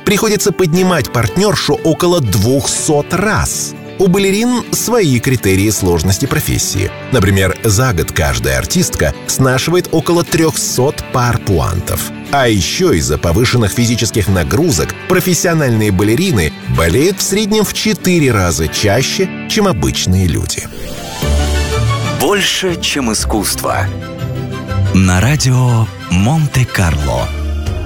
приходится поднимать партнершу около 200 раз. У балерин свои критерии сложности профессии. Например, за год каждая артистка снашивает около 300 пар пуантов. А еще из-за повышенных физических нагрузок профессиональные балерины болеют в среднем в 4 раза чаще, чем обычные люди. Больше, чем искусство. На радио Монте-Карло.